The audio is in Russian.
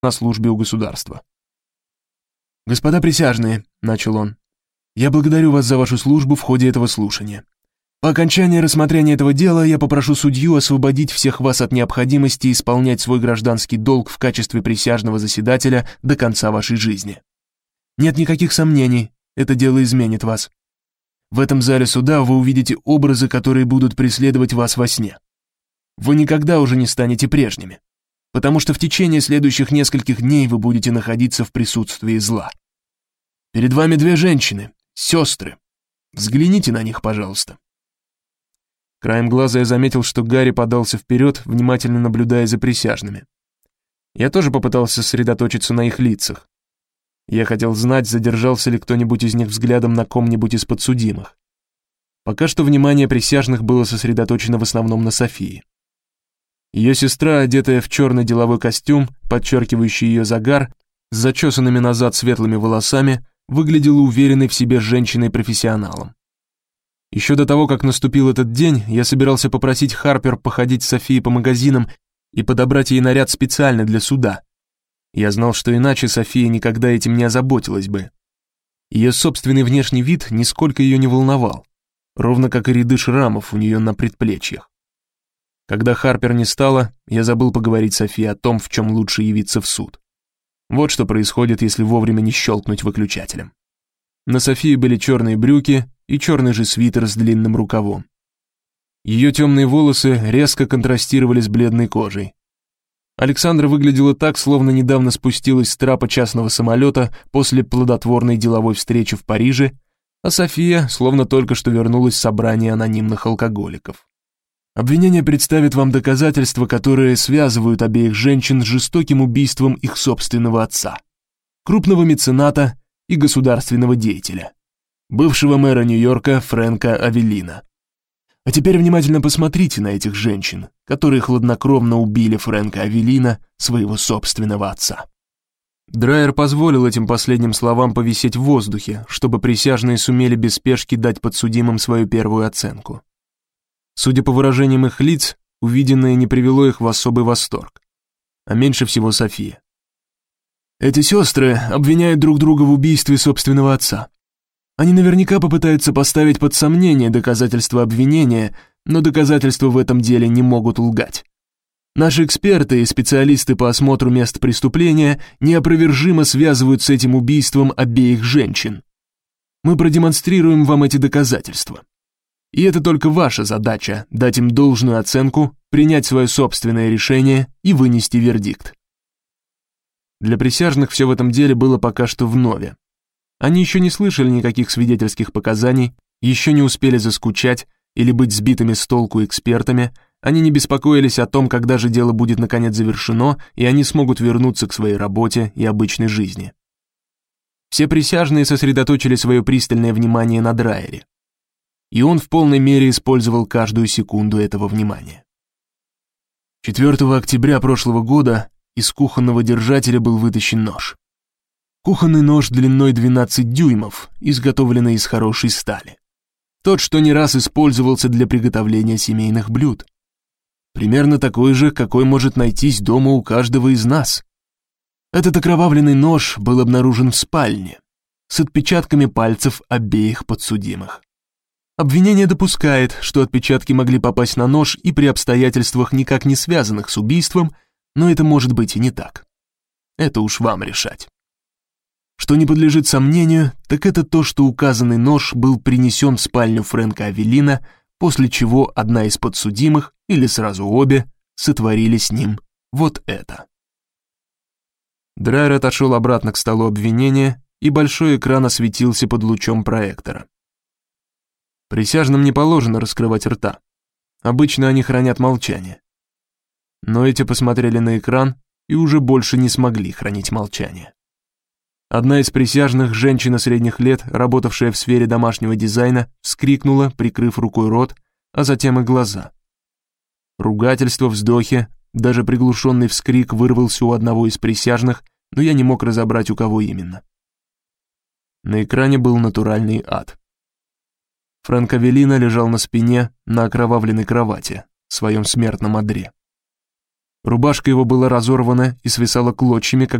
на службе у государства. «Господа присяжные», — начал он, — «я благодарю вас за вашу службу в ходе этого слушания. По окончании рассмотрения этого дела я попрошу судью освободить всех вас от необходимости исполнять свой гражданский долг в качестве присяжного заседателя до конца вашей жизни. Нет никаких сомнений, это дело изменит вас. В этом зале суда вы увидите образы, которые будут преследовать вас во сне. Вы никогда уже не станете прежними, потому что в течение следующих нескольких дней вы будете находиться в присутствии зла. Перед вами две женщины, сестры. Взгляните на них, пожалуйста». Краем глаза я заметил, что Гарри подался вперед, внимательно наблюдая за присяжными. Я тоже попытался сосредоточиться на их лицах. Я хотел знать, задержался ли кто-нибудь из них взглядом на ком-нибудь из подсудимых. Пока что внимание присяжных было сосредоточено в основном на Софии. Ее сестра, одетая в черный деловой костюм, подчеркивающий ее загар, с зачесанными назад светлыми волосами, выглядела уверенной в себе женщиной-профессионалом. Еще до того, как наступил этот день, я собирался попросить Харпер походить с Софией по магазинам и подобрать ей наряд специально для суда. Я знал, что иначе София никогда этим не озаботилась бы. Ее собственный внешний вид нисколько ее не волновал, ровно как и ряды шрамов у нее на предплечьях. Когда Харпер не стало, я забыл поговорить с Софией о том, в чем лучше явиться в суд. Вот что происходит, если вовремя не щелкнуть выключателем. На Софии были черные брюки и черный же свитер с длинным рукавом. Ее темные волосы резко контрастировали с бледной кожей. Александра выглядела так, словно недавно спустилась с трапа частного самолета после плодотворной деловой встречи в Париже, а София словно только что вернулась с собрания анонимных алкоголиков. Обвинение представит вам доказательства, которые связывают обеих женщин с жестоким убийством их собственного отца, крупного мецената и государственного деятеля, бывшего мэра Нью-Йорка Фрэнка Авеллина. А теперь внимательно посмотрите на этих женщин, которые хладнокровно убили Фрэнка Авеллина, своего собственного отца. Драйер позволил этим последним словам повисеть в воздухе, чтобы присяжные сумели без спешки дать подсудимым свою первую оценку. Судя по выражениям их лиц, увиденное не привело их в особый восторг, а меньше всего София. Эти сестры обвиняют друг друга в убийстве собственного отца. Они наверняка попытаются поставить под сомнение доказательства обвинения, но доказательства в этом деле не могут лгать. Наши эксперты и специалисты по осмотру мест преступления неопровержимо связывают с этим убийством обеих женщин. Мы продемонстрируем вам эти доказательства. И это только ваша задача — дать им должную оценку, принять свое собственное решение и вынести вердикт. Для присяжных все в этом деле было пока что вновь. Они еще не слышали никаких свидетельских показаний, еще не успели заскучать или быть сбитыми с толку экспертами, они не беспокоились о том, когда же дело будет наконец завершено, и они смогут вернуться к своей работе и обычной жизни. Все присяжные сосредоточили свое пристальное внимание на Драйере. И он в полной мере использовал каждую секунду этого внимания. 4 октября прошлого года из кухонного держателя был вытащен нож. Кухонный нож длиной 12 дюймов, изготовленный из хорошей стали. Тот, что не раз использовался для приготовления семейных блюд. Примерно такой же, какой может найтись дома у каждого из нас. Этот окровавленный нож был обнаружен в спальне, с отпечатками пальцев обеих подсудимых. Обвинение допускает, что отпечатки могли попасть на нож и при обстоятельствах, никак не связанных с убийством, но это может быть и не так. Это уж вам решать. Что не подлежит сомнению, так это то, что указанный нож был принесен в спальню Фрэнка Авеллина, после чего одна из подсудимых, или сразу обе, сотворили с ним вот это. Драйер отошел обратно к столу обвинения, и большой экран осветился под лучом проектора. Присяжным не положено раскрывать рта. Обычно они хранят молчание. Но эти посмотрели на экран и уже больше не смогли хранить молчание. Одна из присяжных, женщина средних лет, работавшая в сфере домашнего дизайна, вскрикнула, прикрыв рукой рот, а затем и глаза. Ругательство, вздохи, даже приглушенный вскрик вырвался у одного из присяжных, но я не мог разобрать, у кого именно. На экране был натуральный ад. Фрэнк Авеллина лежал на спине на окровавленной кровати, в своем смертном одре. Рубашка его была разорвана и свисала клочьями, как